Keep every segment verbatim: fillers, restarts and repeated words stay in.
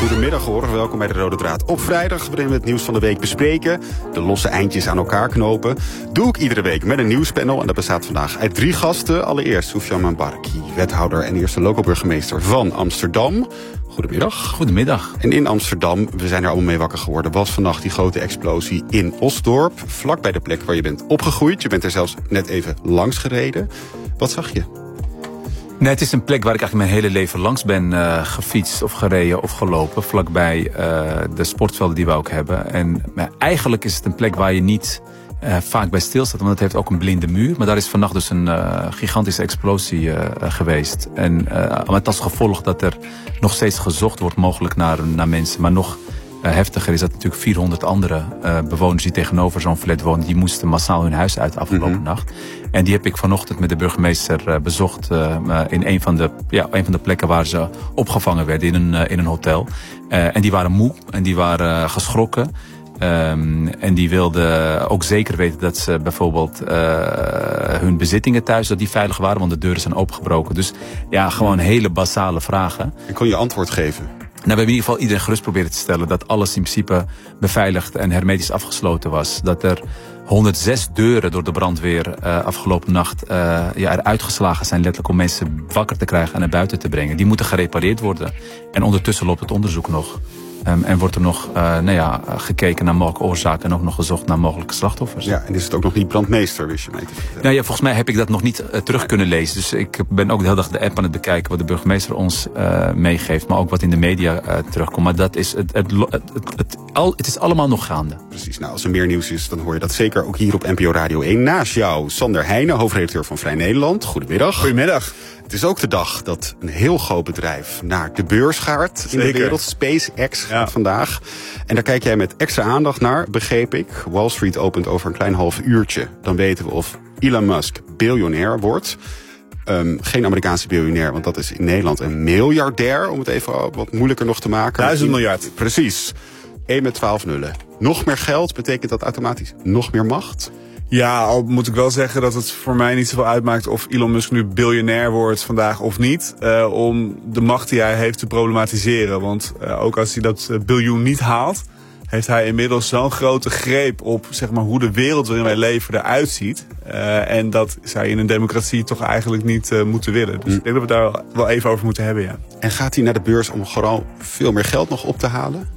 Goedemiddag hoor, welkom bij de Rode Draad op vrijdag, waarin we het nieuws van de week bespreken, de losse eindjes aan elkaar knopen. Doe ik iedere week met een nieuwspanel en dat bestaat vandaag uit drie gasten. Allereerst Soufiane Mbarki, wethouder en eerste loco-burgemeester van Amsterdam. Goedemiddag. Goedemiddag. En in Amsterdam, we zijn er allemaal mee wakker geworden, was vannacht die grote explosie in Osdorp, vlak bij de plek waar je bent opgegroeid. Je bent er zelfs net even langs gereden. Wat zag je? Nee, het is een plek waar ik eigenlijk mijn hele leven langs ben uh, gefietst of gereden of gelopen. Vlakbij uh, de sportvelden die we ook hebben. En uh, eigenlijk is het een plek waar je niet uh, vaak bij stilstaat. Want het heeft ook een blinde muur. Maar daar is vannacht dus een uh, gigantische explosie uh, geweest. En uh, met als gevolg dat er nog steeds gezocht wordt mogelijk naar, naar mensen. Maar nog uh, heftiger is dat natuurlijk vierhonderd andere uh, bewoners die tegenover zo'n flat wonen. Die moesten massaal hun huis uit de afgelopen mm-hmm. nacht. En die heb ik vanochtend met de burgemeester uh, bezocht uh, in een van, de, ja, een van de plekken waar ze opgevangen werden in een, uh, in een hotel. Uh, en die waren moe en die waren uh, geschrokken. Um, en die wilden ook zeker weten dat ze bijvoorbeeld uh, hun bezittingen thuis, dat die veilig waren, want de deuren zijn opengebroken. Dus ja, gewoon hele basale vragen. En kon je antwoord geven? Nou, we hebben in ieder geval iedereen gerust proberen te stellen dat alles in principe beveiligd en hermetisch afgesloten was. Dat er honderdzes deuren door de brandweer uh, afgelopen nacht uh, ja, eruit geslagen zijn, letterlijk om mensen wakker te krijgen en naar buiten te brengen. Die moeten gerepareerd worden. En ondertussen loopt het onderzoek nog. Um, en wordt er nog uh, nou ja, gekeken naar mogelijke oorzaken en ook nog gezocht naar mogelijke slachtoffers. Ja, en is het ook nog niet brandmeester, wist je mij te vertellen? Nou ja, volgens mij heb ik dat nog niet uh, terug kunnen lezen. Dus ik ben ook de hele dag de app aan het bekijken wat de burgemeester ons uh, meegeeft. Maar ook wat in de media uh, terugkomt. Maar dat is, het, het, het, het, het, al, het is allemaal nog gaande. Precies, nou als er meer nieuws is, dan hoor je dat zeker ook hier op N P O Radio één. Naast jou, Sander Heijnen, hoofdredacteur van Vrij Nederland. Goedemiddag. Goedemiddag. Het is ook de dag dat een heel groot bedrijf naar de beurs gaat in Zeker. de wereld. SpaceX gaat ja. vandaag. En daar kijk jij met extra aandacht naar, begreep ik. Wall Street opent over een klein half uurtje. Dan weten we of Elon Musk biljonair wordt. Um, geen Amerikaanse biljonair, want dat is in Nederland een miljardair. Om het even wat moeilijker nog te maken. Duizend miljard. Precies. één met twaalf nullen. Nog meer geld, betekent dat automatisch nog meer macht? Ja, al moet ik wel zeggen dat het voor mij niet zoveel uitmaakt of Elon Musk nu biljonair wordt vandaag of niet. Uh, om de macht die hij heeft te problematiseren. Want uh, ook als hij dat uh, biljoen niet haalt, heeft hij inmiddels zo'n grote greep op zeg maar, hoe de wereld waarin wij leven eruit ziet. Uh, en dat zou je in een democratie toch eigenlijk niet uh, moeten willen. Dus mm. ik denk dat we het daar wel even over moeten hebben, ja. En gaat hij naar de beurs om gewoon veel meer geld nog op te halen?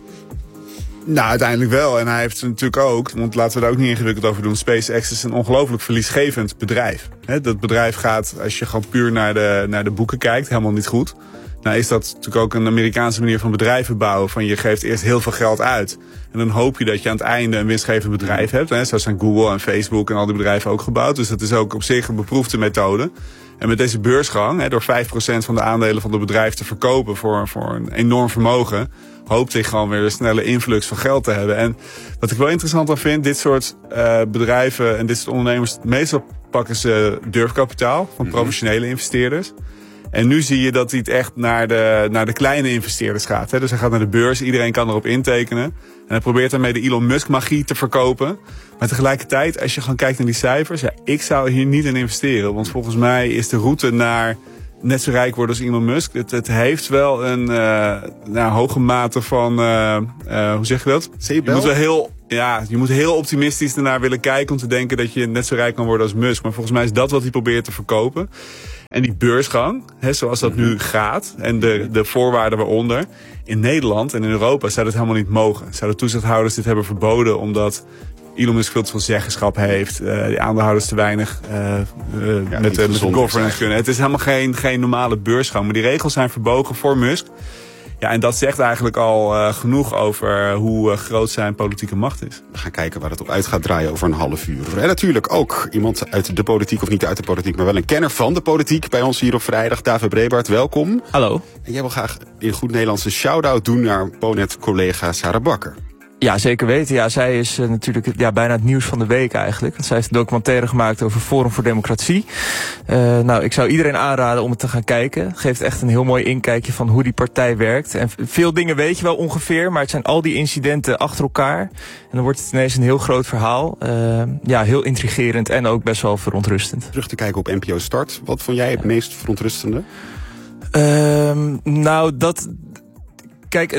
Nou, uiteindelijk wel. En hij heeft natuurlijk ook, want laten we daar ook niet ingewikkeld over doen. SpaceX is een ongelooflijk verliesgevend bedrijf. He, dat bedrijf gaat, als je gewoon puur naar de, naar de boeken kijkt, helemaal niet goed. Nou is dat natuurlijk ook een Amerikaanse manier van bedrijven bouwen. Van je geeft eerst heel veel geld uit. En dan hoop je dat je aan het einde een winstgevend bedrijf hebt. He, zo zijn Google en Facebook en al die bedrijven ook gebouwd. Dus dat is ook op zich een beproefde methode. En met deze beursgang, he, door vijf procent van de aandelen van het bedrijf te verkopen voor, voor een enorm vermogen, hoopte ik gewoon weer een snelle influx van geld te hebben. En wat ik wel interessant aan vind, dit soort uh, bedrijven en dit soort ondernemers, meestal pakken ze durfkapitaal van professionele investeerders. En nu zie je dat hij het echt naar de, naar de kleine investeerders gaat. Hè. Dus hij gaat naar de beurs, iedereen kan erop intekenen. En hij probeert daarmee de Elon Musk magie te verkopen. Maar tegelijkertijd, als je gewoon kijkt naar die cijfers, ja, ik zou hier niet in investeren. Want volgens mij is de route naar net zo rijk worden als Elon Musk. Het, het heeft wel een uh, nou, hoge mate van, uh, uh, hoe zeg je dat? Je moet wel heel, ja, je moet heel optimistisch ernaar willen kijken om te denken dat je net zo rijk kan worden als Musk. Maar volgens mij is dat wat hij probeert te verkopen. En die beursgang, hè, zoals dat nu gaat, en de, de voorwaarden waaronder, in Nederland en in Europa zou dat helemaal niet mogen. Zouden toezichthouders dit hebben verboden omdat Elon Musk veel te veel zeggenschap heeft, uh, die aandeelhouders te weinig uh, uh, ja, met, de, met de governance kunnen. Het is helemaal geen, geen normale beursgang, maar die regels zijn verbogen voor Musk. Ja, en dat zegt eigenlijk al uh, genoeg over hoe uh, groot zijn politieke macht is. We gaan kijken waar het op uit gaat draaien over een half uur. En natuurlijk ook iemand uit de politiek, of niet uit de politiek, maar wel een kenner van de politiek bij ons hier op vrijdag. David Brebaert, welkom. Hallo. En jij wil graag in goed Nederlands een shout-out doen naar Ponet-collega Sarah Bakker. Ja, zeker weten. Ja, zij is uh, natuurlijk ja, bijna het nieuws van de week eigenlijk. Want zij heeft een documentaire gemaakt over Forum voor Democratie. Uh, nou, ik zou iedereen aanraden om het te gaan kijken. Het geeft echt een heel mooi inkijkje van hoe die partij werkt. En veel dingen weet je wel ongeveer, maar het zijn al die incidenten achter elkaar. En dan wordt het ineens een heel groot verhaal. Uh, ja, heel intrigerend en ook best wel verontrustend. Terug te kijken op N P O Start. Wat vond jij het ja. meest verontrustende? Uh, nou, dat... Kijk, het...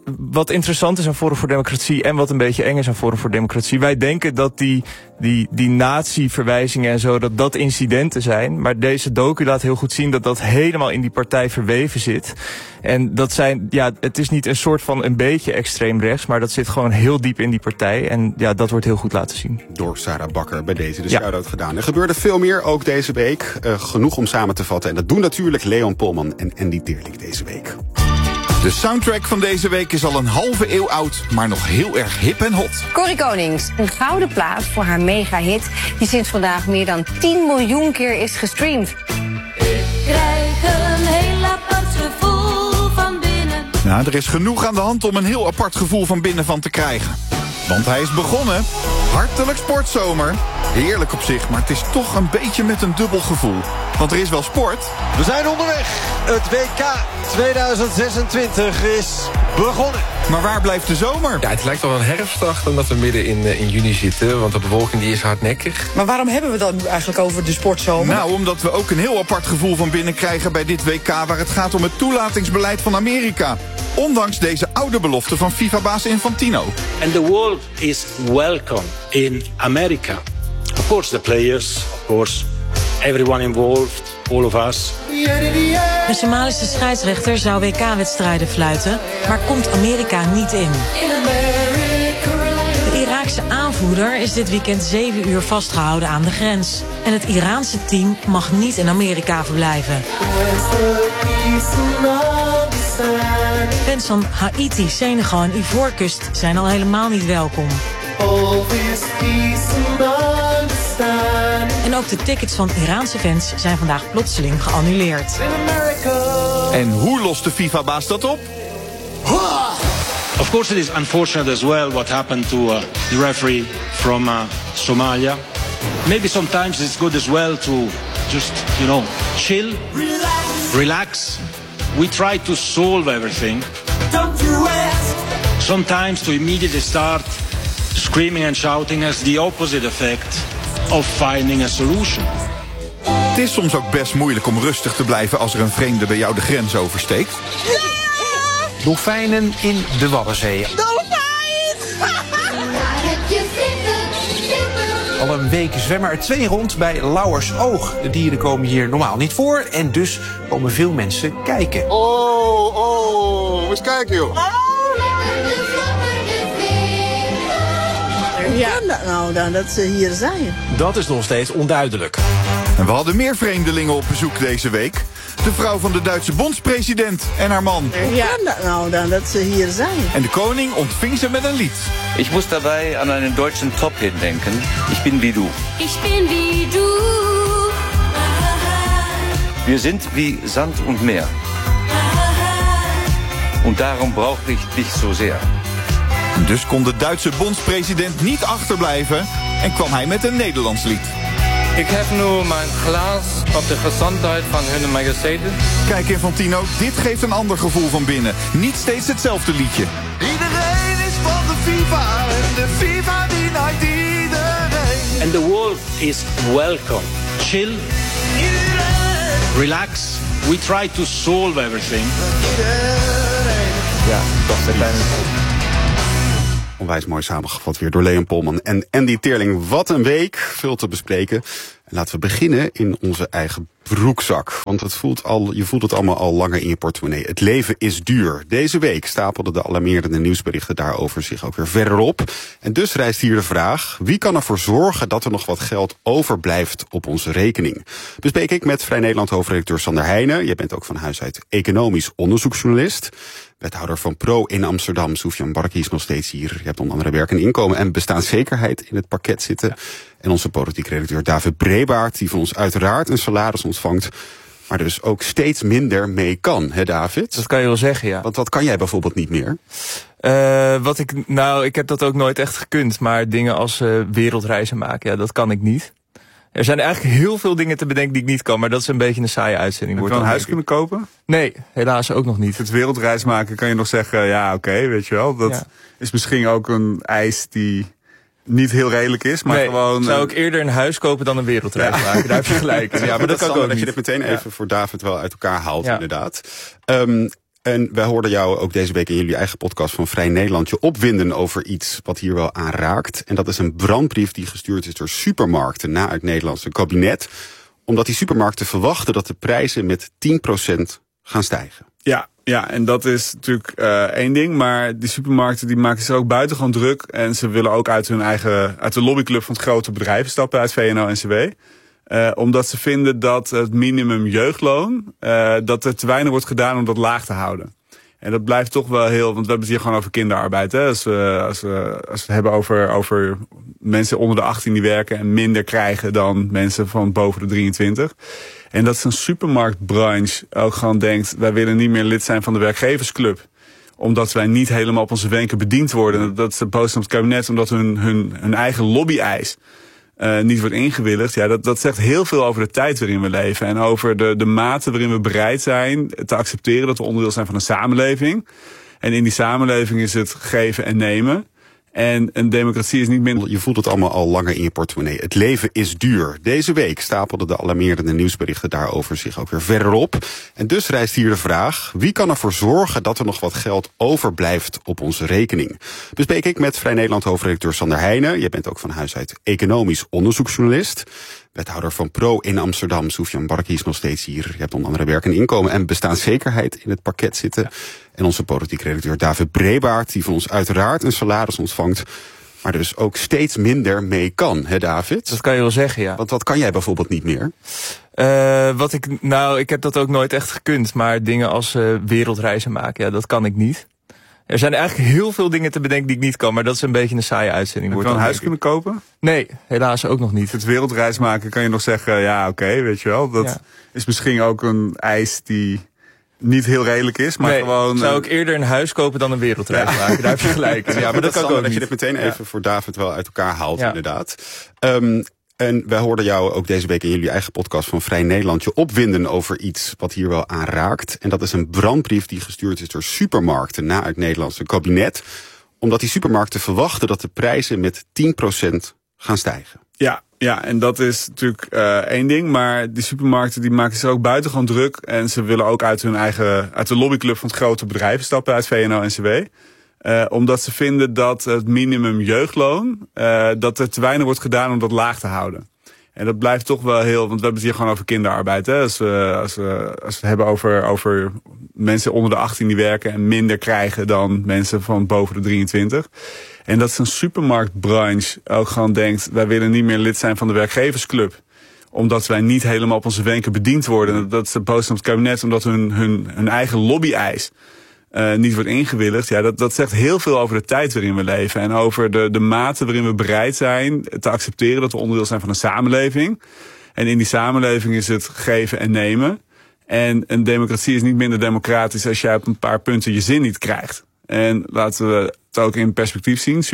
wat interessant is aan Forum voor Democratie en wat een beetje eng is aan Forum voor Democratie. Wij denken dat die, die, die nazi-verwijzingen en zo, dat dat incidenten zijn. Maar deze docu laat heel goed zien dat dat helemaal in die partij verweven zit. En dat zijn, ja, het is niet een soort van een beetje extreem rechts, maar dat zit gewoon heel diep in die partij. En ja, dat wordt heel goed laten zien. Door Sarah Bakker bij deze de Ja. shout-out gedaan. Er gebeurde veel meer, ook deze week. Uh, genoeg om samen te vatten. En dat doen natuurlijk Leon Polman en Andy Teerlink deze week. De soundtrack van deze week is al een halve eeuw oud, maar nog heel erg hip en hot. Corrie Konings, een gouden plaat voor haar mega-hit die sinds vandaag meer dan tien miljoen keer is gestreamd. Ik krijg een heel apart gevoel van binnen. Nou, er is genoeg aan de hand om een heel apart gevoel van binnen van te krijgen. Want hij is begonnen. Hartelijk sportzomer. Heerlijk op zich, maar het is toch een beetje met een dubbel gevoel. Want er is wel sport. We zijn onderweg. Het W K tweeduizend zesentwintig is begonnen. Maar waar blijft de zomer? Ja, het lijkt wel een herfstdag omdat we midden in, uh, in juni zitten. Want de bewolking die is hardnekkig. Maar waarom hebben we dan nu eigenlijk over de sportzomer? Nou, omdat we ook een heel apart gevoel van binnen krijgen bij dit W K... waar het gaat om het toelatingsbeleid van Amerika. Ondanks deze oude belofte van FIFA-baas Infantino. And the world is welcome in America. Of course the players, of course everyone involved, all of us. De Somalische scheidsrechter zou W K-wedstrijden fluiten, maar komt Amerika niet in. De Iraakse aanvoerder is dit weekend zeven uur vastgehouden aan de grens. En het Iraanse team mag niet in Amerika verblijven. Fans van Haiti, Senegal en Ivoorkust zijn al helemaal niet welkom. En ook de tickets van Iraanse fans zijn vandaag plotseling geannuleerd. En hoe lost de FIFA-baas dat op? Of course it is unfortunate as well what happened to uh, the referee from uh, Somalia. Maybe sometimes it's good as well to just, you know, chill, relax. relax. We try to solve everything. Don't do it. Sometimes to immediately start screaming and shouting has the opposite effect of finding a solution. Het is soms ook best moeilijk om rustig te blijven als er een vreemde bij jou de grens oversteekt. Dolfijnen in de Waddenzee. Al een week zwemmen er twee rond bij Lauwersoog. De dieren komen hier normaal niet voor en dus komen veel mensen kijken. Oh, oh, eens kijken joh. Ja, dat nou dan dat ze hier zijn? Dat is nog steeds onduidelijk. En we hadden meer vreemdelingen op bezoek deze week. De vrouw van de Duitse bondspresident en haar man. Ja, dat nou dan dat ze hier zijn? En de koning ontving ze met een lied. Ich muss dabei an einen deutschen Top-Hit denken. Ich bin wie du. Ich bin wie du. Wir sind wie Sand und Meer. Und darum brauche ich dich so sehr. Dus kon de Duitse bondspresident niet achterblijven en kwam hij met een Nederlands lied. Ik heb nu mijn glas op de gezondheid van hun majesteit. Kijk Infantino, dit geeft een ander gevoel van binnen. Niet steeds hetzelfde liedje. Iedereen is van de FIFA en de FIFA die naait iedereen. And the world is welcome. Chill, relax. We try to solve everything. Ja, dat is uiteindelijk. Onwijs mooi samengevat weer door Leon Polman en Andy Teerling. Wat een week, veel te bespreken. En laten we beginnen in onze eigen broekzak. Want het voelt al, je voelt het allemaal al langer in je portemonnee. Het leven is duur. Deze week stapelden de alarmerende nieuwsberichten daarover zich ook weer verder op. En dus rijst hier de vraag: wie kan ervoor zorgen dat er nog wat geld overblijft op onze rekening? Bespreek ik met Vrij Nederland hoofdredacteur Sander Heijnen. Je bent ook van huis uit economisch onderzoeksjournalist. Wethouder van Pro in Amsterdam, Soufiane Barki, is nog steeds hier. Je hebt onder andere werk en inkomen en bestaanszekerheid in het parket zitten. En onze politiek redacteur David Brebaert, die van ons uiteraard een salaris ontvangt, maar dus ook steeds minder mee kan, hè David? Dat kan je wel zeggen, ja. Want wat kan jij bijvoorbeeld niet meer? Uh, wat ik, nou, ik heb dat ook nooit echt gekund, maar dingen als uh, wereldreizen maken, ja, dat kan ik niet. Er zijn eigenlijk heel veel dingen te bedenken die ik niet kan, maar dat is een beetje een saaie uitzending. Heb je wel een huis kunnen kopen? Nee, helaas ook nog niet. Het wereldreis maken kan je nog zeggen, ja oké, okay, weet je wel. Dat ja. is misschien ook een eis die niet heel redelijk is, maar nee, gewoon... zou ik eerder een huis kopen dan een wereldreis ja. maken. Daar heb je gelijk. Ja, maar dat, dat kan ook dat niet. je dit meteen even ja. voor David wel uit elkaar haalt, ja. inderdaad. Um, En wij hoorden jou ook deze week in jullie eigen podcast van Vrij Nederland je opwinden over iets wat hier wel aanraakt. En dat is een brandbrief die gestuurd is door supermarkten naar het Nederlandse kabinet. Omdat die supermarkten verwachten dat de prijzen met tien procent gaan stijgen. Ja, ja, en dat is natuurlijk uh, één ding. Maar die supermarkten die maken zich ook buitengewoon druk. En ze willen ook uit hun eigen, uit de lobbyclub van het grote bedrijven stappen, uit V N O N C W. Uh, omdat ze vinden dat het minimum jeugdloon, uh, dat er te weinig wordt gedaan om dat laag te houden. En dat blijft toch wel heel, want we hebben het hier gewoon over kinderarbeid. Hè? Als, we, als, we, als we het hebben over, over mensen onder de achttien die werken en minder krijgen dan mensen van boven de drieëntwintig. En dat is een supermarktbranche ook gewoon denkt, wij willen niet meer lid zijn van de werkgeversclub. Omdat wij niet helemaal op onze wenken bediend worden. Dat is de boodschap van het kabinet, omdat hun, hun, hun eigen lobby-eis Uh, niet wordt ingewilligd. Ja, dat, dat zegt heel veel over de tijd waarin we leven. En over de, de mate waarin we bereid zijn te accepteren dat we onderdeel zijn van een samenleving. En in die samenleving is het geven en nemen. En een democratie is niet minder. Je voelt het allemaal al langer in je portemonnee. Het leven is duur. Deze week stapelden de alarmerende nieuwsberichten daarover zich ook weer verder op. En dus rijst hier de vraag: wie kan ervoor zorgen dat er nog wat geld overblijft op onze rekening? Bespreek ik met Vrij Nederland hoofdredacteur Sander Heijnen. Je bent ook van huis uit economisch onderzoeksjournalist. Wethouder van Pro in Amsterdam, Soufiane Barki, is nog steeds hier. Je hebt onder andere werk en inkomen en bestaanszekerheid in het pakket zitten. En onze politiek redacteur David Brebaert, die van ons uiteraard een salaris ontvangt, maar dus ook steeds minder mee kan, hè David? Dat kan je wel zeggen, ja. Want wat kan jij bijvoorbeeld niet meer? Uh, wat ik, nou, ik heb dat ook nooit echt gekund, maar dingen als uh, wereldreizen maken, ja, dat kan ik niet. Er zijn eigenlijk heel veel dingen te bedenken die ik niet kan, maar dat is een beetje een saaie uitzending. Heb je wel een huis kunnen kopen? Nee, helaas ook nog niet. Het wereldreis maken kan je nog zeggen, ja oké, okay, weet je wel. Dat ja. is misschien ook een eis die niet heel redelijk is, maar nee, gewoon. Zou ik eerder een huis kopen dan een wereldreis ja. maken? Daar heb je gelijk. Ja, maar dat, dat kan ook dat niet. je dit meteen even ja. voor David wel uit elkaar haalt, ja. inderdaad. Um, En wij hoorden jou ook deze week in jullie eigen podcast van Vrij Nederland je opwinden over iets wat hier wel aanraakt. En dat is een brandbrief die gestuurd is door supermarkten naar het Nederlandse kabinet. Omdat die supermarkten verwachten dat de prijzen met tien procent gaan stijgen. Ja, ja, en dat is natuurlijk uh, één ding. Maar die supermarkten die maken zich ook buitengewoon druk. En ze willen ook uit hun eigen, uit de lobbyclub van het grote bedrijven stappen, uit V N O N C W. Uh, omdat ze vinden dat het minimum jeugdloon, uh, dat er te weinig wordt gedaan om dat laag te houden. En dat blijft toch wel heel, want we hebben het hier gewoon over kinderarbeid. Hè? Als, we, als, we, als we het hebben over, over mensen onder de achttien die werken en minder krijgen dan mensen van boven de drieëntwintig. En dat is een supermarktbranche ook gewoon denkt, wij willen niet meer lid zijn van de werkgeversclub. Omdat wij niet helemaal op onze wenken bediend worden. Dat is de boodschap van het kabinet, omdat hun, hun, hun eigen lobby-eis Uh, niet wordt ingewilligd. Ja, dat, dat zegt heel veel over de tijd waarin we leven. En over de, de mate waarin we bereid zijn te accepteren dat we onderdeel zijn van een samenleving. En in die samenleving is het geven en nemen. En een democratie is niet minder democratisch als jij op een paar punten je zin niet krijgt. En laten we het ook in perspectief zien.